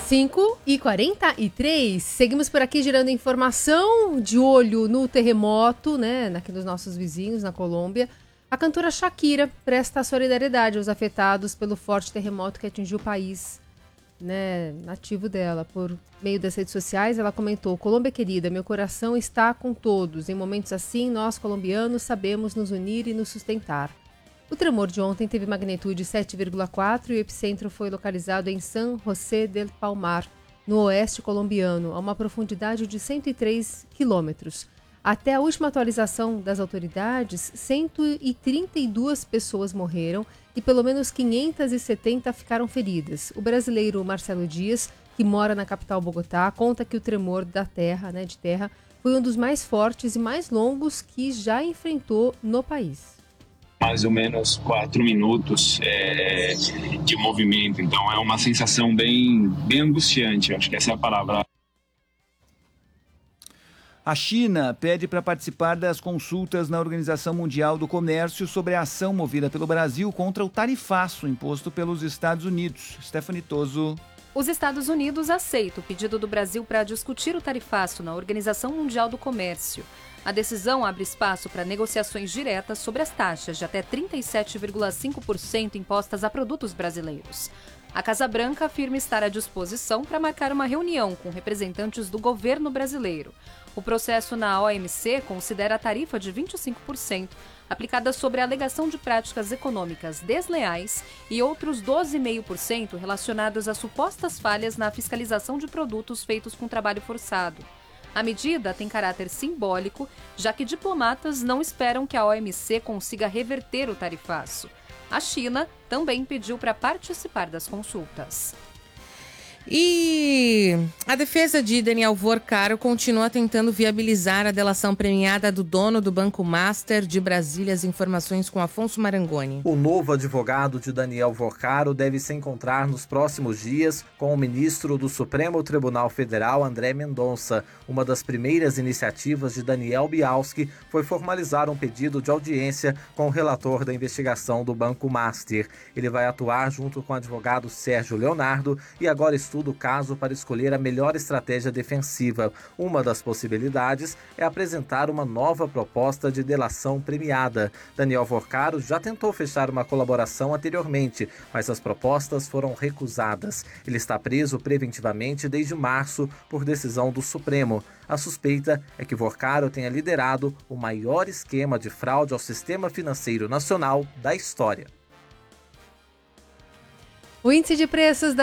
5h43, seguimos por aqui gerando informação, de olho no terremoto, né, aqui dos nossos vizinhos, na Colômbia. A cantora Shakira presta solidariedade aos afetados pelo forte terremoto que atingiu o país, né, nativo dela. Por meio das redes sociais, ela comentou: Colômbia querida, meu coração está com todos. Em momentos assim, nós colombianos sabemos nos unir e nos sustentar. O tremor de ontem teve magnitude 7,4 e o epicentro foi localizado em San José del Palmar, no oeste colombiano, a uma profundidade de 103 quilômetros. Até a última atualização das autoridades, 132 pessoas morreram e pelo menos 570 ficaram feridas. O brasileiro Marcelo Dias, que mora na capital Bogotá, conta que o tremor de terra, foi um dos mais fortes e mais longos que já enfrentou no país. Mais ou menos 4 minutos de movimento, então é uma sensação bem angustiante, acho que essa é a palavra. A China pede para participar das consultas na Organização Mundial do Comércio sobre a ação movida pelo Brasil contra o tarifaço imposto pelos Estados Unidos. Stephanie Toso. Os Estados Unidos aceitam o pedido do Brasil para discutir o tarifaço na Organização Mundial do Comércio. A decisão abre espaço para negociações diretas sobre as taxas de até 37,5% impostas a produtos brasileiros. A Casa Branca afirma estar à disposição para marcar uma reunião com representantes do governo brasileiro. O processo na OMC considera a tarifa de 25%, aplicada sobre a alegação de práticas econômicas desleais, e outros 12,5% relacionados a supostas falhas na fiscalização de produtos feitos com trabalho forçado. A medida tem caráter simbólico, já que diplomatas não esperam que a OMC consiga reverter o tarifaço. A China também pediu para participar das consultas. E a defesa de Daniel Vorcaro continua tentando viabilizar a delação premiada do dono do Banco Master de Brasília. As informações com Afonso Marangoni. O novo advogado de Daniel Vorcaro deve se encontrar nos próximos dias com o ministro do Supremo Tribunal Federal, André Mendonça. Uma das primeiras iniciativas de Daniel Bialski foi formalizar um pedido de audiência com o relator da investigação do Banco Master. Ele vai atuar junto com o advogado Sérgio Leonardo e agora estuda o caso para escolher a melhor estratégia defensiva. Uma das possibilidades é apresentar uma nova proposta de delação premiada. Daniel Vorcaro já tentou fechar uma colaboração anteriormente, mas as propostas foram recusadas. Ele está preso preventivamente desde março por decisão do Supremo. A suspeita é que Vorcaro tenha liderado o maior esquema de fraude ao sistema financeiro nacional da história. O índice de preços